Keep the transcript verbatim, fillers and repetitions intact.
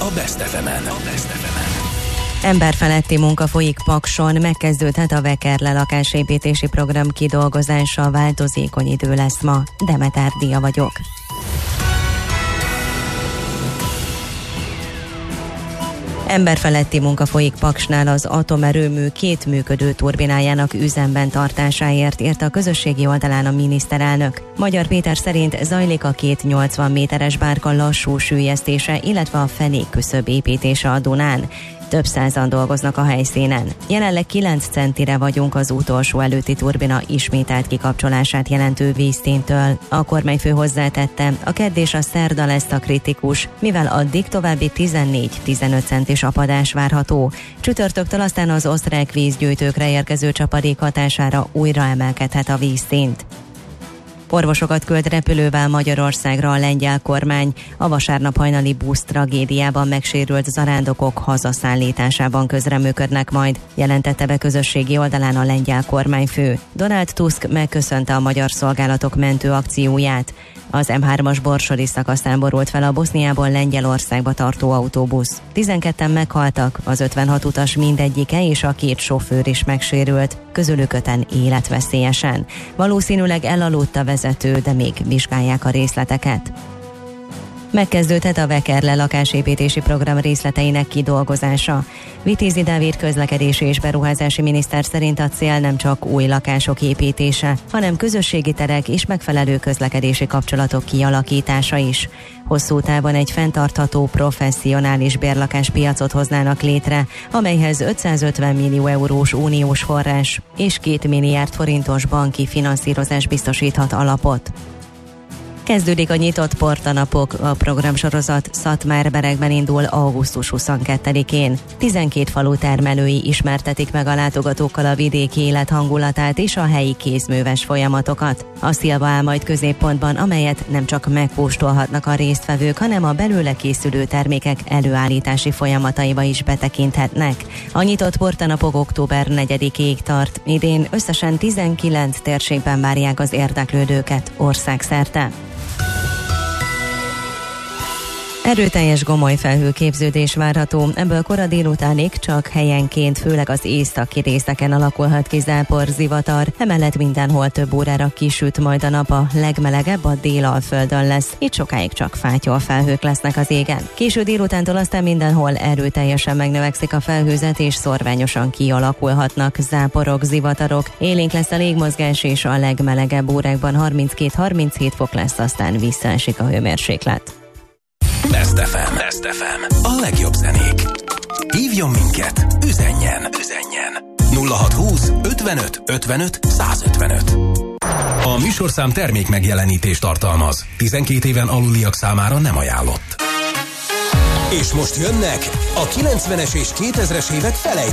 a Best ef emen. A Best ef emen. Emberfeletti munka folyik Pakson, megkezdődhet a Vekerle lakásépítési program kidolgozása, változékony idő lesz ma. Demeter Dia vagyok. Emberfeletti munka folyik Paksnál az atomerőmű két működő turbinájának üzemben tartásáért, írta a közösségi oldalán a miniszterelnök. Magyar Péter szerint zajlik a két nyolcvan méteres bárka lassú süllyesztése, illetve a fenékküszöb építése a Dunán. Több százan dolgoznak a helyszínen. Jelenleg kilenc centire vagyunk az utolsó előtti turbina ismételt kikapcsolását jelentő vízszintől. A kormányfő hozzátette, a kedd és a szerda lesz a kritikus, mivel addig további tizennégy-tizenöt centis apadás várható. Csütörtöktől aztán az osztrák vízgyűjtőkre érkező csapadék hatására újra emelkedhet a vízszint. Orvosokat küld repülővel Magyarországra a lengyel kormány. A vasárnap hajnali busz tragédiában megsérült zarándokok hazaszállításában közreműködnek majd, jelentette be közösségi oldalán a lengyel kormányfő. Donald Tusk megköszönte a magyar szolgálatok mentőakcióját. Az em hármas borsodi szakaszán borult fel a Boszniából Lengyelországba tartó autóbusz. tizenketten meghaltak, az ötvenhat utas mindegyike és a két sofőr is megsérült, közülük öten életveszélyesen. Valószínűleg elaludt a vezető, de még vizsgálják a részleteket. Megkezdődhet a Vekerle lakásépítési program részleteinek kidolgozása. Vitézi Dávid közlekedési és beruházási miniszter szerint a cél nem csak új lakások építése, hanem közösségi terek és megfelelő közlekedési kapcsolatok kialakítása is. Hosszú távon egy fenntartható, professzionális bérlakáspiacot hoznának létre, amelyhez ötszázötven millió eurós uniós forrás és két milliárd forintos banki finanszírozás biztosíthat alapot. Kezdődik a nyitott portanapok, a programsorozat Szatmár-Beregben indul augusztus huszonkettedikén. tizenkét falu termelői ismertetik meg a látogatókkal a vidéki élet hangulatát és a helyi kézműves folyamatokat. A szilva áll majd középpontban, amelyet nem csak megkóstolhatnak a résztvevők, hanem a belőle készülő termékek előállítási folyamataiba is betekinthetnek. A nyitott portanapok október negyedikéig tart. Idén összesen tizenkilenc térségben várják az érdeklődőket országszerte. Erőteljes gomoly felhőképződés várható, ebből kora délutánig csak helyenként, főleg az északi részeken alakulhat ki zápor, zivatar, emellett mindenhol több órára kisüt majd a nap, a legmelegebb a Délalföldön lesz, itt sokáig csak fátyol felhők lesznek az égen. Késő délutántól aztán mindenhol erőteljesen megnövekszik a felhőzet és szorványosan kialakulhatnak záporok, zivatarok, élénk lesz a légmozgás és a legmelegebb órákban harminckét-harminchét fok lesz, aztán visszaesik a hőmérséklet. Best ef em. Best ef em. A legjobb zenék. Hívjon minket, üzenjen, üzenjen. nulla hatszázhúsz ötvenöt ötvenöt százötvenöt. A műsorszám termék megjelenítést tartalmaz. tizenkét éven aluliak számára nem ajánlott. És most jönnek a kilencvenes és kétezres évek felejtők.